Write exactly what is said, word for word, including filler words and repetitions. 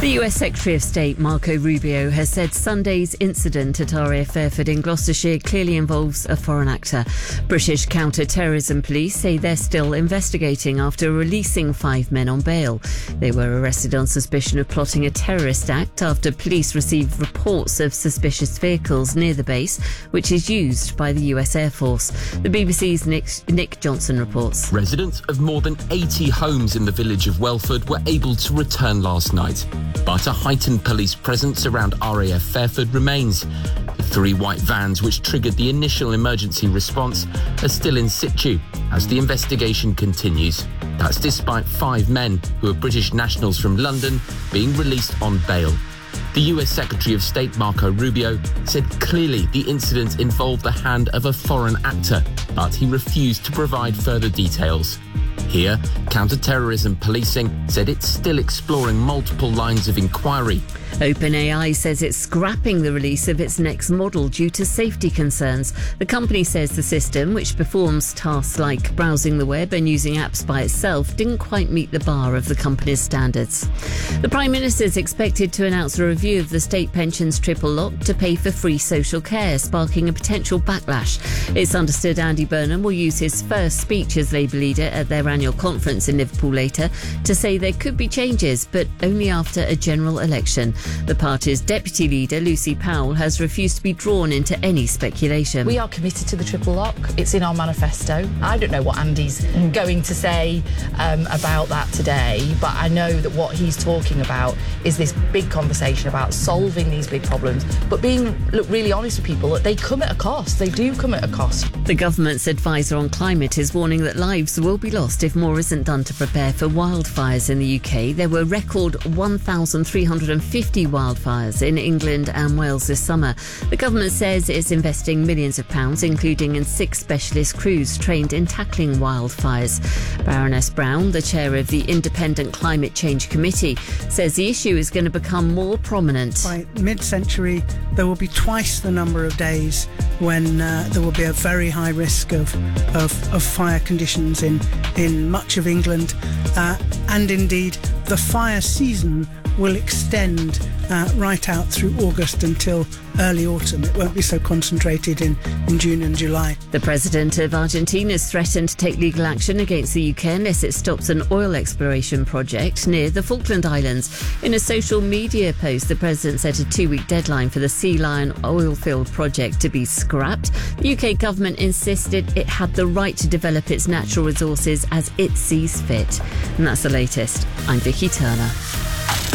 The U S Secretary of State Marco Rubio has said Sunday's incident at R A F Fairford in Gloucestershire clearly involves a foreign actor. British counter-terrorism police say they're still investigating after releasing five men on bail. They were arrested on suspicion of plotting a terrorist act after police received reports of suspicious vehicles near the base, which is used by the U S Air Force. The B B C's Nick, Nick Johnson reports. Residents of more than eighty homes in the village of Welford were able to return last night. But a heightened police presence around R A F Fairford remains. The three white vans which triggered the initial emergency response are still in situ as the investigation continues. That's despite five men who are British nationals from London being released on bail. The U S Secretary of State Marco Rubio said clearly the incident involved the hand of a foreign actor, but he refused to provide further details. Here, counter-terrorism policing said it's still exploring multiple lines of inquiry. OpenAI says it's scrapping the release of its next model due to safety concerns. The company says the system, which performs tasks like browsing the web and using apps by itself, didn't quite meet the bar of the company's standards. The Prime Minister is expected to announce a review of the state pensions triple lock to pay for free social care, sparking a potential backlash. It's understood Andy Burnham will use his first speech as Labour leader at their annual conference in Liverpool later to say there could be changes, but only after a general election. The party's deputy leader, Lucy Powell, has refused to be drawn into any speculation. We are committed to the triple lock. It's in our manifesto. I don't know what Andy's going to say um, about that today, but I know that what he's talking about is this big conversation about solving these big problems, but being look, really honest with people that they come at a cost. They do come at a cost. The government's advisor on climate is warning that lives will be lost if more isn't done to prepare for wildfires in the U K. There were record one thousand three hundred fifty wildfires in England and Wales this summer. The government says it's investing millions of pounds, including in six specialist crews trained in tackling wildfires. Baroness Brown, the chair of the Independent Climate Change Committee, says the issue is going to become more prominent. By mid-century, there will be twice the number of days when uh, there will be a very high risk of, of, of fire conditions in, in much of England. Uh, and indeed, the fire season will extend uh, right out through August until early autumn. It won't be so concentrated in, in June and July. The president of Argentina has threatened to take legal action against the U K unless it stops an oil exploration project near the Falkland Islands. In a social media post, the president set a two-week deadline for the Sea Lion oil field project to be scrapped. The U K government insisted it had the right to develop its natural resources as it sees fit. And that's the latest. I'm Vicky Turner.